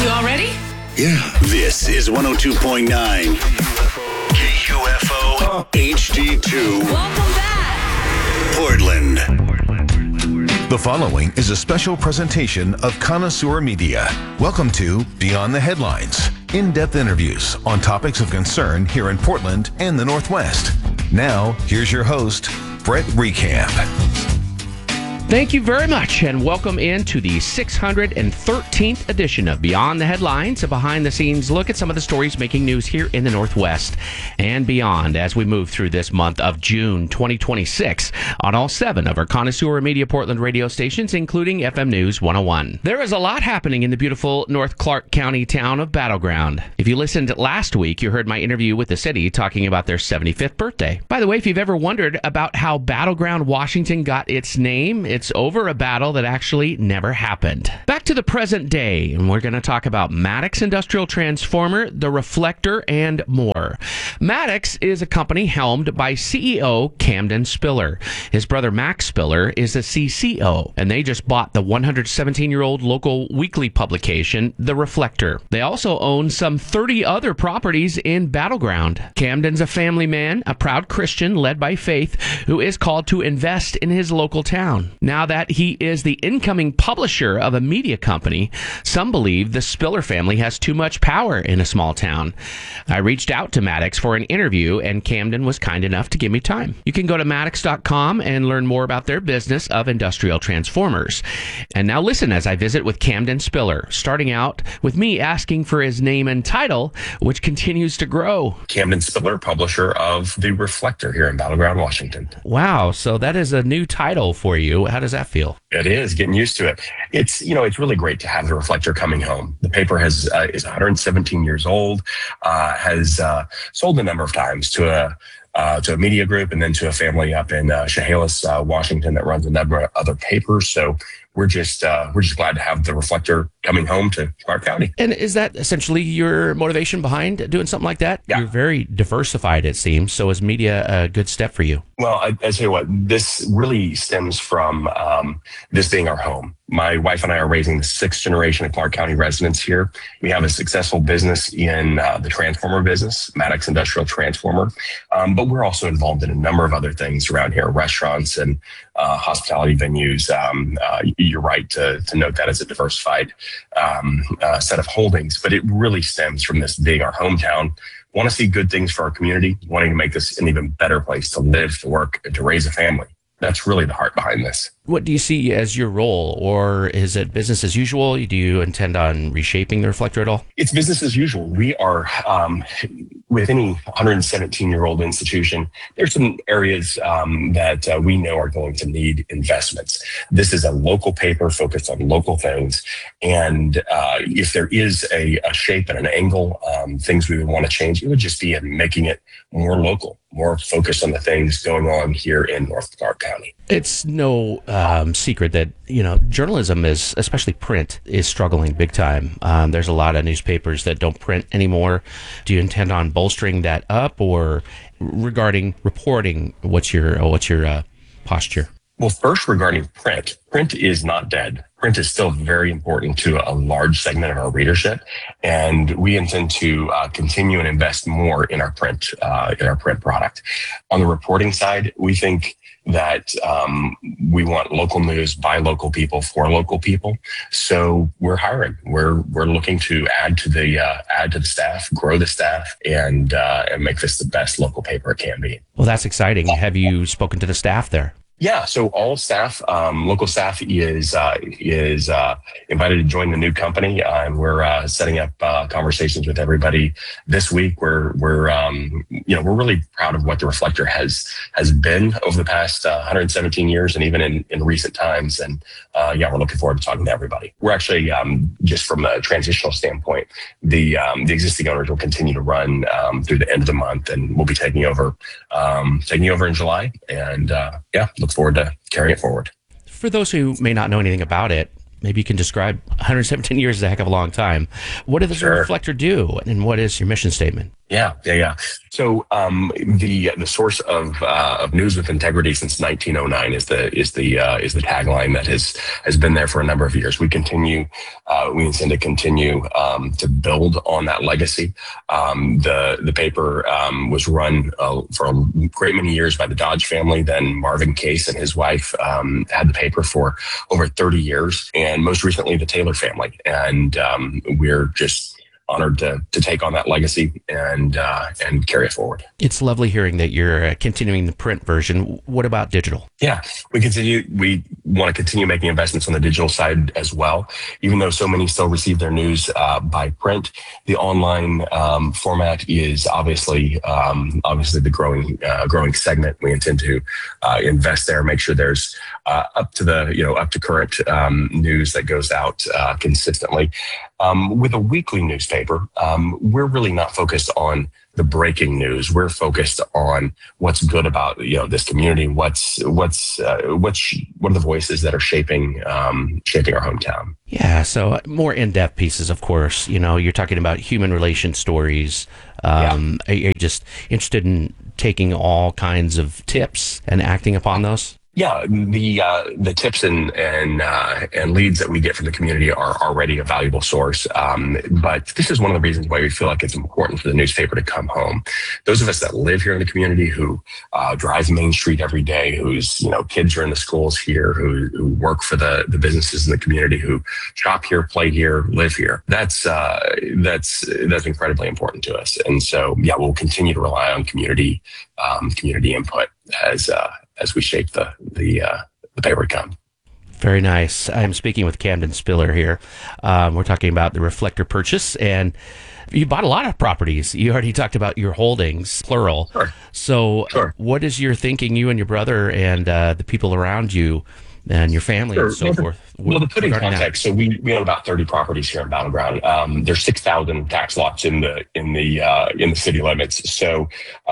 You all ready? Yeah. This is 102.9 KUFO HD2. Welcome back. Portland. The following is a special presentation of Connoisseur Media. Welcome to Beyond the Headlines, in-depth interviews on topics of concern here in Portland and the Northwest. Now, here's your host, Brett Recamp. Thank you very much, and welcome into the 613th edition of Beyond the Headlines, a behind-the-scenes look at some of the stories making news here in the Northwest and beyond as we move through this month of June 2026 on all 7 of our Connoisseur Media Portland radio stations, including FM News 101. There is a lot happening in the beautiful North Clark County town of Battle Ground. If you listened last week, you heard my interview with the city talking about their 75th birthday. By the way, if you've ever wondered about how Battle Ground, Washington got its name, it's over a battle that actually never happened. Back to the present day, and we're going to talk about Maddox Industrial Transformer, the Reflector, and more. Maddox is a company helmed by CEO Camden Spiller. His brother Max Spiller is the CCO, and they just bought the 117-year-old local weekly publication, The Reflector. They also own some 30 other properties in Battle Ground. Camden's a family man, a proud Christian led by faith, who is called to invest in his local town. Now that he is the incoming publisher of a media company, some believe the Spiller family has too much power in a small town. I reached out to Maddox for an interview, and Camden was kind enough to give me time. You can go to Maddox.com and learn more about their business of industrial transformers. And now listen as I visit with Camden Spiller, starting out with me asking for his name and title, which continues to grow. Camden Spiller, publisher of The Reflector here in Battle Ground, Washington. Wow, so that is a new title for you. How does that feel? It is, getting used to it. It's really great to have The Reflector coming home. The paper is 117 years old, has sold a number of times to a media group and then to a family up in Chehalis, Washington, that runs a number of other papers. So we're just glad to have The Reflector coming home to Clark County. And is that essentially your motivation behind doing something like that? Yeah. You're very diversified, it seems. So is media a good step for you? Well, I tell you what, this really stems from this being our home. My wife and I are raising the 6th generation of Clark County residents here. We have a successful business in the transformer business, Maddox Industrial Transformer, but we're also involved in a number of other things around here, restaurants and hospitality venues. You're right to note that as a diversified set of holdings, but it really stems from this being our hometown. Want to see good things for our community, wanting to make this an even better place to live, to work, and to raise a family. That's really the heart behind this. What do you see as your role, or is it business as usual? Do you intend on reshaping the Reflector at all? It's business as usual. We are, with any 117-year-old institution, there's some areas that we know are going to need investments. This is a local paper focused on local things. And if there is a shape and an angle, things we would want to change, it would just be in making it more local, more focused on the things going on here in North Clark County. It's no secret that, journalism is, especially print, is struggling big time. There's a lot of newspapers that don't print anymore. Do you intend on bolstering that up, or regarding reporting, what's your posture? Well, first, regarding print is not dead. Print is still very important to a large segment of our readership, and we intend to continue and invest more in our print product. On the reporting side, we think that we want local news by local people for local people. So we're hiring. We're looking to add to the staff, grow the staff, and make this the best local paper it can be. Well, that's exciting. Have you spoken to the staff there? Yeah, so all staff, local staff is invited to join the new company, and we're setting up conversations with everybody this week. We're really proud of what the Reflector has been over the past 117 years, and even in recent times. And we're looking forward to talking to everybody. We're actually just from a transitional standpoint, the existing owners will continue to run through the end of the month, and we'll be taking over in July. And look forward to carrying it forward. For those who may not know anything about it, maybe you can describe 117 years is a heck of a long time. What does the Reflector do, and what is your mission statement? Yeah. So the source of news with integrity since 1909 is the tagline that has been there for a number of years. We intend to continue to build on that legacy. The paper was run for a great many years by the Dodge family. Then Marvin Case and his wife had the paper for over 30 years, and most recently the Taylor family. And we're just honored to take on that legacy and carry it forward. It's lovely hearing that you're continuing the print version. What about digital? Yeah, we want to continue making investments on the digital side as well. Even though so many still receive their news by print, the online format is obviously the growing segment. We intend to invest there, make sure there's up to current news that goes out consistently. With a weekly newspaper, we're really not focused on the breaking news. We're focused on what's good about this community. What are the voices that are shaping our hometown? Yeah, so more in-depth pieces, of course. You're talking about human relation stories. Are you just interested in taking all kinds of tips and acting upon those? Yeah, the tips and leads that we get from the community are already a valuable source. But this is one of the reasons why we feel like it's important for the newspaper to come home. Those of us that live here in the community, who drive Main Street every day, whose kids are in the schools here, who work for the businesses in the community, who shop here, play here, live here. That's incredibly important to us. And so we'll continue to rely on community input as we shape the paper to come. Very nice. I'm speaking with Camden Spiller here. We're talking about the Reflector purchase, and you bought a lot of properties. You already talked about your holdings, plural. Sure. So what is your thinking, you and your brother and the people around you and your family and so forth? Well, to put in context, so we own about 30 properties here in Battleground. There's 6,000 tax lots in the city limits. So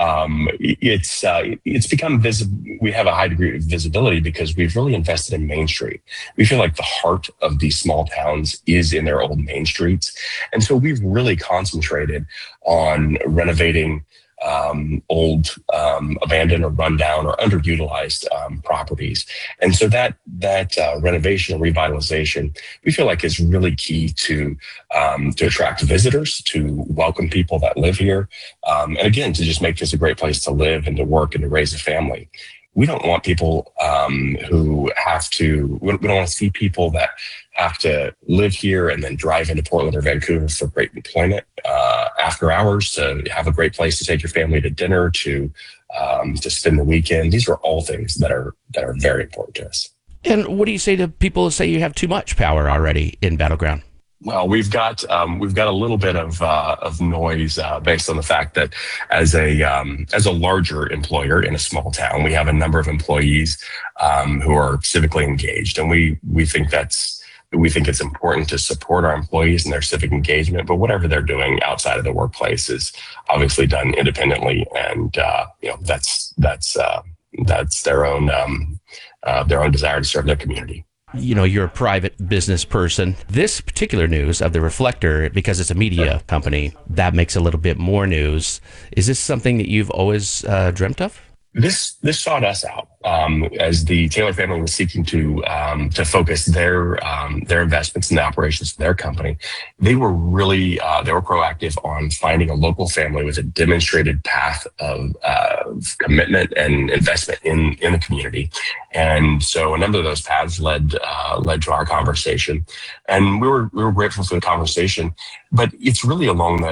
it's become visible. We have a high degree of visibility because we've really invested in Main Street. We feel like the heart of these small towns is in their old main streets, and so we've really concentrated on renovating old, abandoned or rundown or underutilized properties. And so that renovation and revitalization, we feel like is really key to attract visitors, to welcome people that live here, and again, to just make this a great place to live and to work and to raise a family. We don't want people who have to, we don't want to see people that have to live here and then drive into Portland or Vancouver for great employment after hours, to have a great place to take your family to dinner, to spend the weekend. These are all things that are very important to us. And what do you say to people who say you have too much power already in Battleground? Well, we've got a little bit of noise based on the fact that as a larger employer in a small town, we have a number of employees who are civically engaged, and we think it's important to support our employees and their civic engagement. But whatever they're doing outside of the workplace is obviously done independently, and that's their own desire to serve their community. You're a private business person. This particular news of the Reflector, because it's a media company, that makes a little bit more news. Is this something that you've always dreamt of? This sought us out as the Taylor family was seeking to focus their investments in the operations of their company. They were really proactive on finding a local family with a demonstrated path of commitment and investment in the community, and so a number of those paths led to our conversation, and we were grateful for the conversation. But it's really along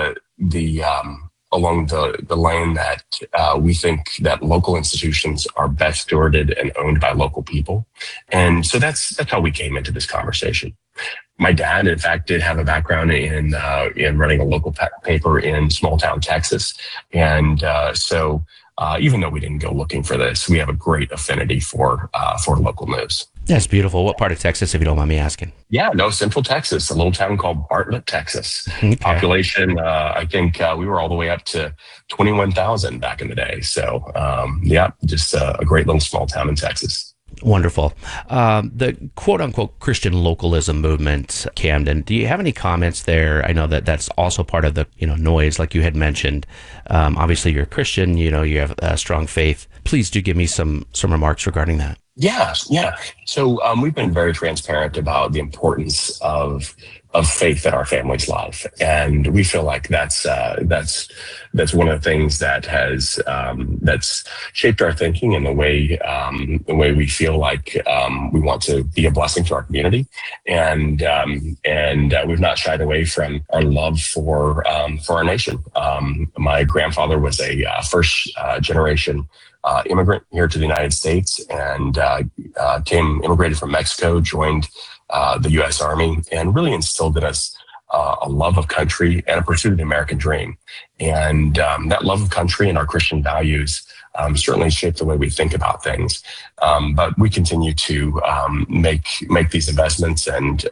the lane that we think that local institutions are best stewarded and owned by local people. And so that's how we came into this conversation. My dad, in fact, did have a background in running a local paper in small town Texas. And so even though we didn't go looking for this, we have a great affinity for local news. That's beautiful. What part of Texas, if you don't mind me asking? Yeah, Central Texas, a little town called Bartlett, Texas. Okay. Population, I think we were all the way up to 21,000 back in the day. So, just a great little small town in Texas. Wonderful. The quote unquote Christian localism movement, Camden, do you have any comments there? I know that that's also part of the, noise, like you had mentioned. Obviously you're a Christian, you have a strong faith. Please do give me some remarks regarding that. Yeah. So we've been very transparent about the importance of faith in our family's life, and we feel like that's one of the things that has that's shaped our thinking and the way we feel like we want to be a blessing to our community, and we've not shied away from our love for our nation. My grandfather was a first generation immigrant here to the United States, and immigrated from Mexico, joined the U.S. Army, and really instilled in us a love of country and a pursuit of the American dream. And that love of country and our Christian values certainly shape the way we think about things. But we continue to make these investments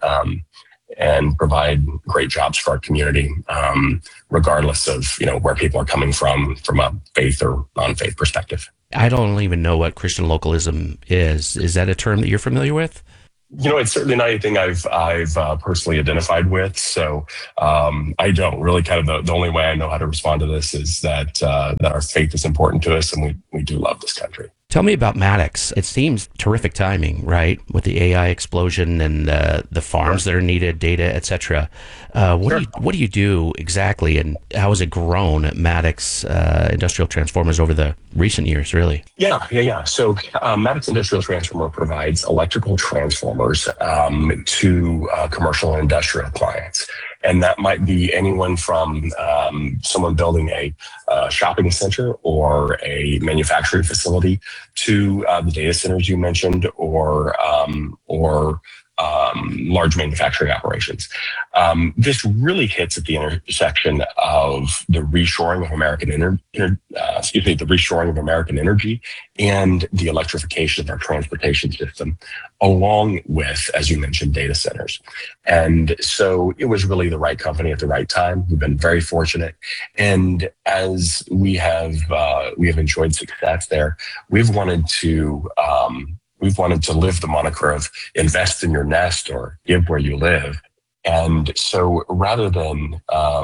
and provide great jobs for our community, regardless of where people are coming from a faith or non-faith perspective. I don't even know what Christian localism is. Is that a term that you're familiar with? It's certainly not anything I've personally identified with. So I don't really. Kind of the only way I know how to respond to this is that our faith is important to us, and we do love this country. Tell me about Maddox. It seems terrific timing, right? With the AI explosion and the farms that are needed, data, etc. What do you do exactly, and how has it grown at Maddox Industrial Transformers over the recent years, really? Yeah. So Maddox Industrial Transformer provides electrical transformers to commercial and industrial clients. And that might be anyone from someone building a shopping center or a manufacturing facility to the data centers you mentioned, or large manufacturing operations. This really hits at the intersection of the reshoring of American energy and the electrification of our transportation system, along with, as you mentioned, data centers. And so it was really the right company at the right time. We've been very fortunate, and as we have enjoyed success there, we've wanted to live the moniker of invest in your nest or give where you live. And so rather than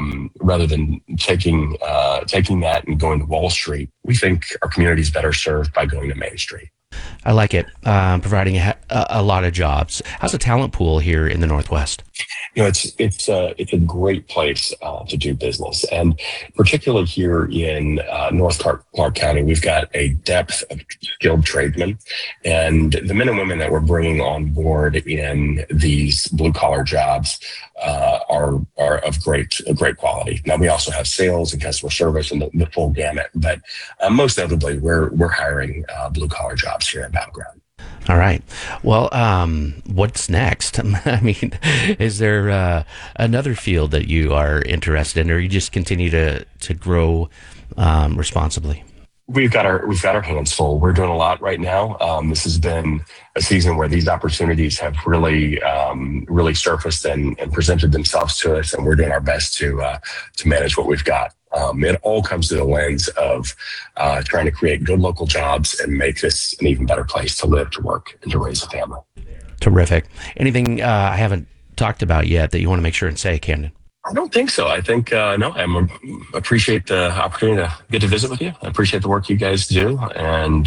taking that and going to Wall Street, we think our community is better served by going to Main Street. I like it. Providing a lot of jobs. How's the talent pool here in the Northwest? It's a great place to do business, and particularly here in North Clark County, we've got a depth of skilled tradesmen, and the men and women that we're bringing on board in these blue collar jobs are of great quality. Now, we also have sales and customer service and the full gamut, but most notably, we're hiring blue collar jobs here in Battleground. All right. Well, what's next? I mean, is there another field that you are interested in, or you just continue to grow responsibly? We've got our hands full. We're doing a lot right now. This has been a season where these opportunities have really surfaced and presented themselves to us, and we're doing our best to manage what we've got. It all comes to the lens of trying to create good local jobs and make this an even better place to live, to work, and to raise a family. Terrific. Anything I haven't talked about yet that you want to make sure and say, Camden? I don't think so. I think, no, I appreciate the opportunity to get to visit with you. I appreciate the work you guys do. And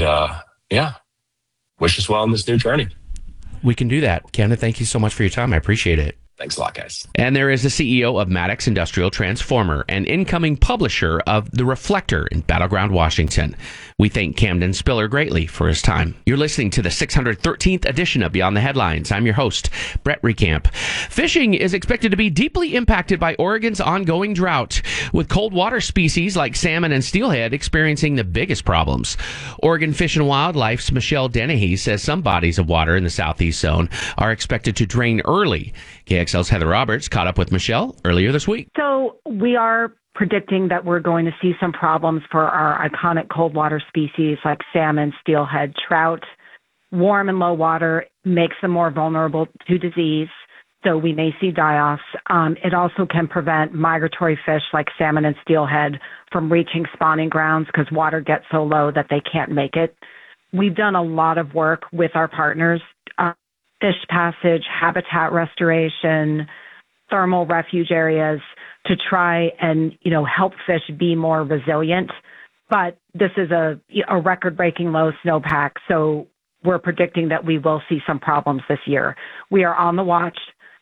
wish us well in this new journey. We can do that. Camden, thank you so much for your time. I appreciate it. Thanks a lot, guys. And there is the CEO of Maddox Industrial Transformer and incoming publisher of The Reflector in Battleground, Washington. We thank Camden Spiller greatly for his time. You're listening to the 613th edition of Beyond the Headlines. I'm your host, Brett Recamp. Fishing is expected to be deeply impacted by Oregon's ongoing drought, with cold water species like salmon and steelhead experiencing the biggest problems. Oregon Fish and Wildlife's Michelle Dennehy says some bodies of water in the southeast zone are expected to drain early. KXL's Heather Roberts caught up with Michelle earlier this week. So we are predicting that we're going to see some problems for our iconic cold water species like salmon, steelhead, trout. Warm and low water makes them more vulnerable to disease, so we may see die-offs. It also can prevent migratory fish like salmon and steelhead from reaching spawning grounds because water gets so low that they can't make it. we've done a lot of work with our partners, fish passage, habitat restoration, thermal refuge areas to try and, help fish be more resilient. But this is a record-breaking low snowpack, so we're predicting that we will see some problems this year. We are on the watch.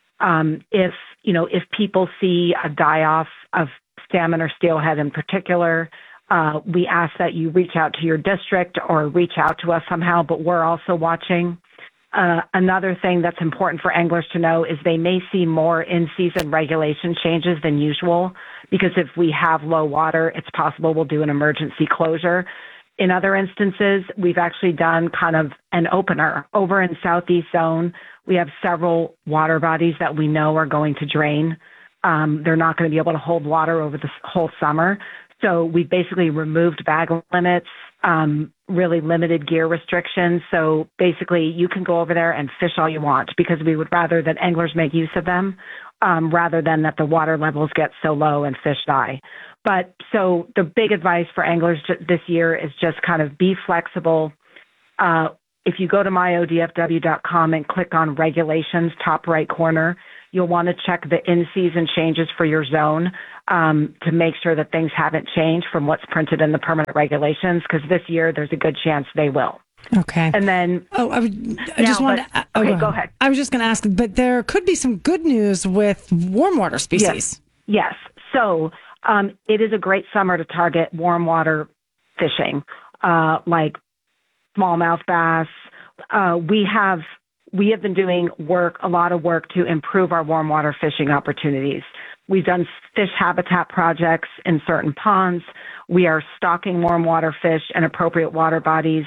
If people see a die-off of salmon or steelhead in particular, we ask that you reach out to your district or reach out to us somehow, but we're also watching. Another thing that's important for anglers to know is they may see more in-season regulation changes than usual, because if we have low water, it's possible we'll do an emergency closure. In other instances, we've actually done kind of an opener. Over in Southeast Zone, we have several water bodies that we know are going to drain. They're not going to be able to hold water over the whole summer. So we basically removed bag limits, really limited gear restrictions. So basically you can go over there and fish all you want, because we would rather that anglers make use of them rather than that the water levels get so low and fish die. But so the big advice for anglers this year is just kind of be flexible. If you go to myodfw.com and click on regulations, top right corner, you'll want to check the in-season changes for your zone to make sure that things haven't changed from what's printed in the permanent regulations, because this year there's a good chance they will. Okay. And then... go ahead. I was just going to ask, but there could be some good news with warm water species. Yes. So it is a great summer to target warm water fishing, like smallmouth bass. We have been doing a lot of work to improve our warm water fishing opportunities. We've done fish habitat projects in certain ponds. We are stocking warm water fish in appropriate water bodies,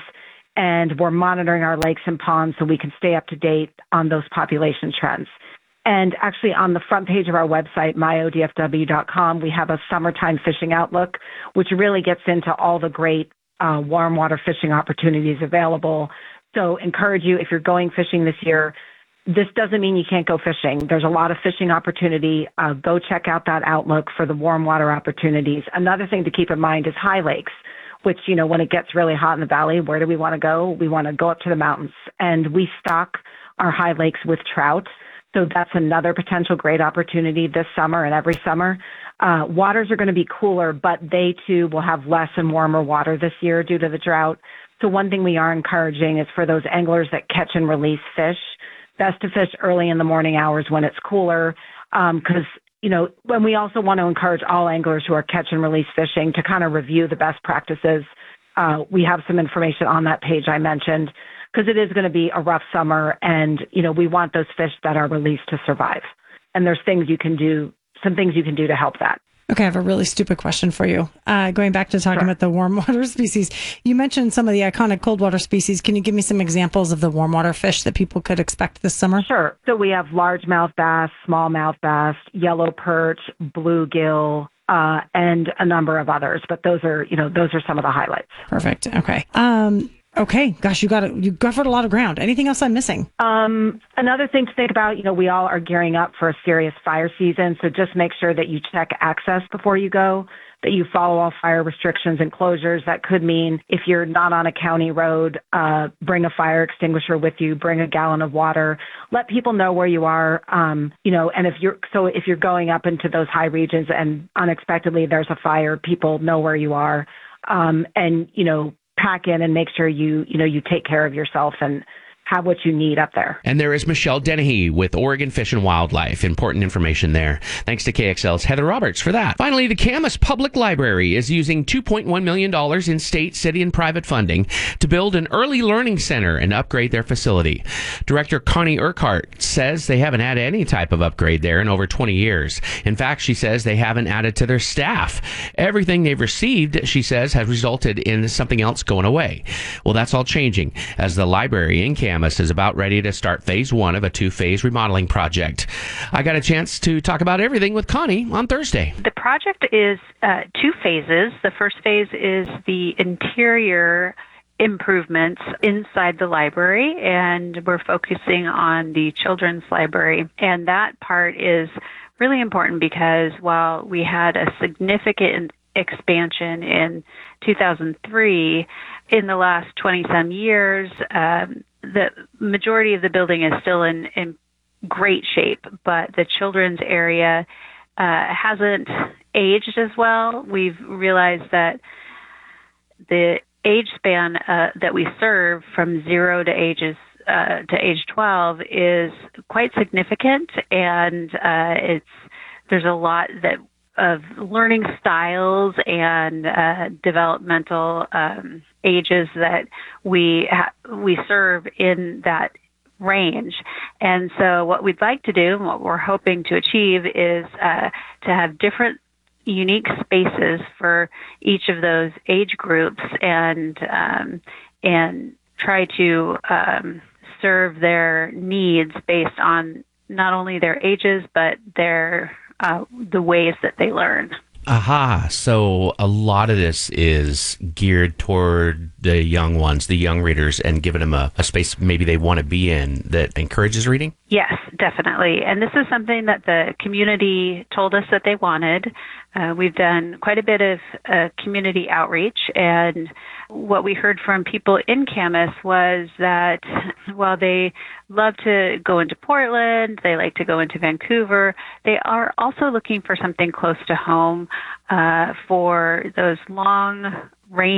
and we're monitoring our lakes and ponds so we can stay up to date on those population trends. And actually on the front page of our website, myodfw.com, we have a summertime fishing outlook, which really gets into all the great warm water fishing opportunities available. So encourage you, if you're going fishing this year, this doesn't mean you can't go fishing. There's a lot of fishing opportunity. Go check out that outlook for the warm water opportunities. Another thing to keep in mind is high lakes, which, when it gets really hot in the valley, where do we want to go? We want to go up to the mountains. And we stock our high lakes with trout. So that's another potential great opportunity this summer and every summer. Waters are going to be cooler, but they too will have less and warmer water this year due to the drought. So one thing we are encouraging is for those anglers that catch and release fish, best to fish early in the morning hours when it's cooler, because, when we also want to encourage all anglers who are catch and release fishing to kind of review the best practices. We have some information on that page I mentioned, because it is going to be a rough summer, and, we want those fish that are released to survive. And there's some things you can do to help that. Okay, I have a really stupid question for you. Going back to talking about the warm water species, you mentioned some of the iconic cold water species. Can you give me some examples of the warm water fish that people could expect this summer? Sure. So we have largemouth bass, smallmouth bass, yellow perch, bluegill, and a number of others. But those are some of the highlights. Perfect. Okay. Okay. Gosh, you covered a lot of ground. Anything else I'm missing? Another thing to think about, we all are gearing up for a serious fire season. So just make sure that you check access before you go, that you follow all fire restrictions and closures. That could mean if you're not on a county road, bring a fire extinguisher with you, bring a gallon of water, let people know where you are. And if you're going up into those high regions and unexpectedly there's a fire, people know where you are. Pack in and make sure you take care of yourself and have what you need up there. And there is Michelle Dennehy with Oregon Fish and Wildlife. Important information there. Thanks to KXL's Heather Roberts for that. Finally, the Camas Public Library is using $2.1 million in state, city, and private funding to build an early learning center and upgrade their facility. Director Connie Urquhart says they haven't had any type of upgrade there in over 20 years. In fact, she says they haven't added to their staff. Everything they've received, she says, has resulted in something else going away. Well, that's all changing as the library in Camas is about ready to start phase one of a 2-phase remodeling project. I got a chance to talk about everything with Connie on Thursday. The project is 2 phases. The first phase is the interior improvements inside the library, and we're focusing on the children's library. And that part is really important because while we had a significant expansion in 2003. In the last 20-some years, the majority of the building is still in great shape, but the children's area hasn't aged as well. We've realized that the age span that we serve from 0 to age 12 is quite significant, and there's a lot of learning styles and developmental ages that we serve in that range. And so what we'd like to do and what we're hoping to achieve is to have different unique spaces for each of those age groups and try to serve their needs based on not only their ages but the ways that they learn. Aha. So a lot of this is geared toward the young ones, the young readers, and giving them a space maybe they want to be in that encourages reading? Yes, definitely. And this is something that the community told us that they wanted. We've done quite a bit of community outreach, and what we heard from people in Camas was that while they love to go into Portland, they like to go into Vancouver, they are also looking for something close to home for those long range